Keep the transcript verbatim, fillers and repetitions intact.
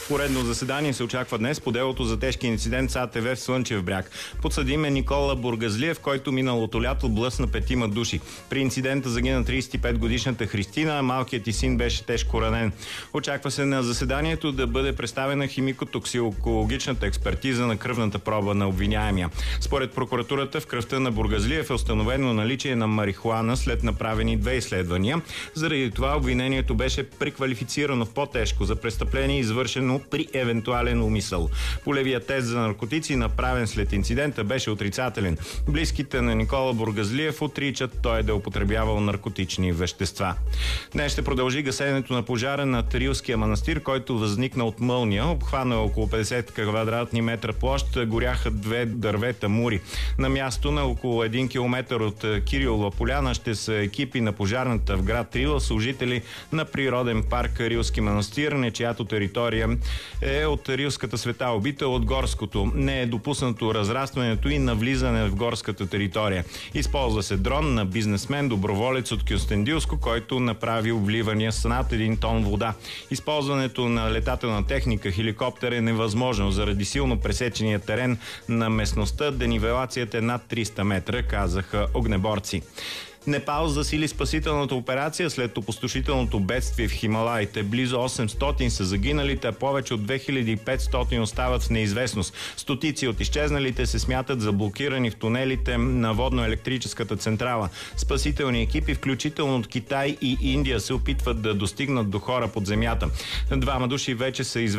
Поредно заседание се очаква днес по делото за тежки инцидент с А Т В в Слънчев бряг. Подсъдим е Никола Бургазлиев, който миналото лято блъсна петима души. При инцидента загина тридесет и пет годишната Христина, а малкият й син беше тежко ранен. Очаква се на заседанието да бъде представена химико-токсикологичната експертиза на кръвната проба на обвиняемия. Според прокуратурата в кръвта на Бургазлиев е установено наличие на марихуана след направени две изследвания. Заради това обвинението беше преквалифицирано в по-тежко за престъпление, извършено при евентуален умисъл. Полевият тест за наркотици, направен след инцидента, беше отрицателен. Близките на Никола Бургазлиев отричат той да е употребявал наркотични вещества. Днес ще продължи гасенето на пожара над Рилския манастир, който възникна от мълния. Обхвана около петдесет квадратни метра площ, горяха две дървета мури. На място на около един километър от Кирилова поляна ще са екипи на пожарната в град Рила, служители на природен парк Рилски манастир, на чиято територия е от Рилската света обител от горското. Не е допуснато разрастването и навлизане в горската територия. Използва се дрон на бизнесмен, доброволец от Кюстендилско, който направи вливания с над един тон вода. Използването на летателна техника, хеликоптер е невъзможно заради силно пресечения терен на местността. Денивелацията е над триста метра, казаха огнеборци. Непал засили спасителната операция след опустошителното бедствие в Хималаите. Близо осемстотин са загиналите, а повече от две хиляди и петстотин остават в неизвестност. Стотици от изчезналите се смятат за блокирани в тунелите на водно-електрическата централа. Спасителни екипи, включително от Китай и Индия, се опитват да достигнат до хора под земята. Двама души вече са известни